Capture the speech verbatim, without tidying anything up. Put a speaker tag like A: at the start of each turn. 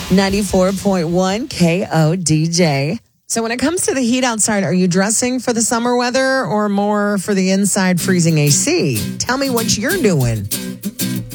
A: ninety-four point one K O D J. So when it comes to the heat outside, are you dressing for the summer weather or more for the inside freezing A C? Tell me what you're doing.